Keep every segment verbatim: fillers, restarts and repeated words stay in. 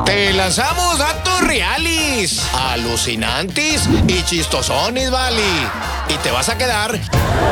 Te lanzamos datos reales, alucinantes y chistosones, vale. Y te vas a quedar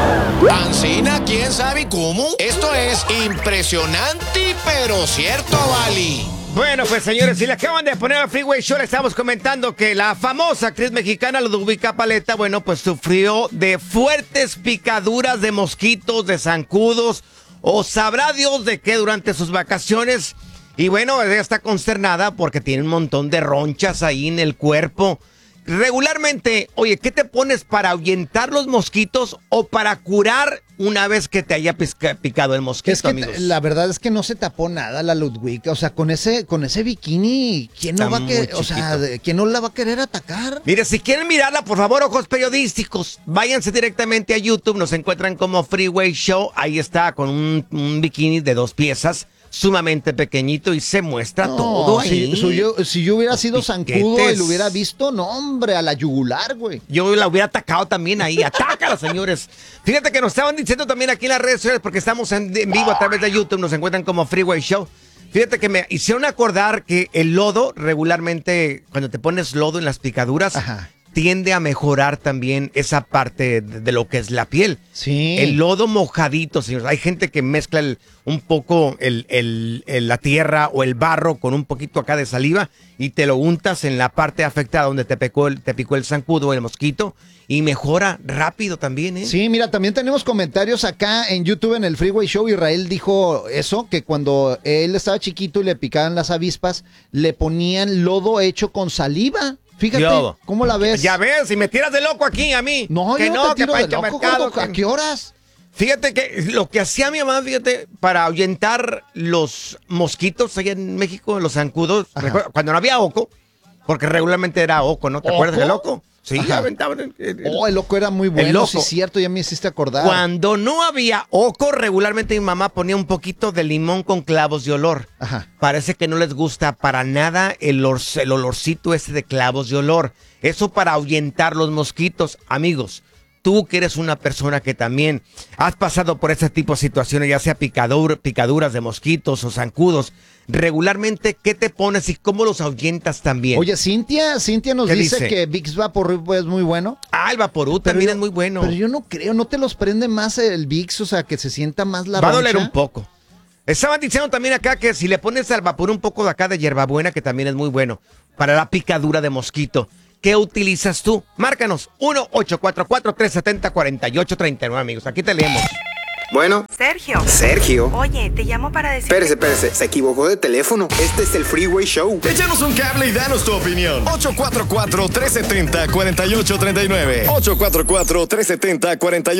ancina, quién sabe cómo. Esto es impresionante, pero cierto, vale. Bueno, pues señores, si le acaban de poner al Freeway Show, le estamos comentando que la famosa actriz mexicana Ludwika Paleta, bueno, pues sufrió de fuertes picaduras de mosquitos, de zancudos, o sabrá Dios de qué durante sus vacaciones. Y bueno, ella está consternada porque tiene un montón de ronchas ahí en el cuerpo. Regularmente, oye, ¿qué te pones para ahuyentar los mosquitos o para curar una vez que te haya pisca, picado el mosquito, es que amigos? La verdad es que no se tapó nada la Ludwika. O sea, con ese, con ese bikini, ¿quién no Está va a querer, muy o sea, ¿quién no la va a querer atacar? Mire, si quieren mirarla, por favor, ojos periodísticos, váyanse directamente a YouTube, nos encuentran como Freeway Show, ahí está, con un, un bikini de dos piezas, sumamente pequeñito y se muestra No, todo ahí. Si, si yo, si yo hubiera sido Piquetes. zancudo y lo hubiera visto, no, hombre, a la yugular, güey. Yo la hubiera atacado también ahí. Atácala, señores. Fíjate que nos estaban diciendo también aquí en las redes sociales, porque estamos en, en vivo a través de YouTube, nos encuentran como Freeway Show. Fíjate que me hicieron acordar que el lodo, regularmente, cuando te pones lodo en las picaduras, Ajá. tiende a mejorar también esa parte de, de lo que es la piel. Sí. El lodo mojadito, señores. Hay gente que mezcla el, un poco el, el, el, la tierra o el barro con un poquito acá de saliva y te lo untas en la parte afectada donde te picó el, te picó el zancudo o el mosquito y mejora rápido también, ¿eh? Sí, mira, también tenemos comentarios acá en YouTube en el Freeway Show. Israel dijo eso, que cuando él estaba chiquito y le picaban las avispas, le ponían lodo hecho con saliva. Fíjate, Yo. ¿cómo la ves? Ya ves, si me tiras de loco aquí a mí. No, que yo no, no, te que tiro Pancho de loco, Mercado, gordo. ¿A que- qué horas? Fíjate que lo que hacía mi mamá, fíjate, para ahuyentar los mosquitos allá en México, los zancudos, Ajá. recuerda, cuando no había oco, porque regularmente era oco, ¿no? ¿Te acuerdas ¿Oco? del oco? Sí, Ajá. aventaban el, el- el- Oh, el loco era muy bueno, loco. sí es cierto, ya me hiciste acordar. Cuando no había oco, regularmente mi mamá ponía un poquito de limón con clavos de olor. Ajá. Parece que no les gusta para nada el, or- el olorcito ese de clavos de olor. Eso para ahuyentar los mosquitos. Amigos, tú que eres una persona que también has pasado por ese tipo de situaciones, ya sea picadur, picaduras de mosquitos o zancudos, regularmente, ¿qué te pones y cómo los ahuyentas también? Oye, Cintia, Cintia nos ¿Qué dice, dice? que Vicks Vaporub es muy bueno. ah, el Vaporú Pero también yo- es muy bueno. Pero yo no creo, ¿no te los prende más el Vicks? O sea, que se sienta más la Va a doler roncha. un poco. Estaban diciendo también acá que si le pones al vapor un poco de acá de hierbabuena, que también es muy bueno, para la picadura de mosquito. ¿Qué utilizas tú? Márcanos uno ocho cuatro cuatro, tres siete cero, cuatro ocho tres nueve, amigos. Aquí te leemos. Bueno, Sergio. Sergio. Oye, te llamo para decir. Espérese, espérese, se equivocó de teléfono. Este es el Freeway Show. Échanos un cable y danos tu opinión. ocho cuatro cuatro, tres siete cero, cuatro ocho tres nueve. ocho cuatro cuatro, tres siete cero, cuatro ocho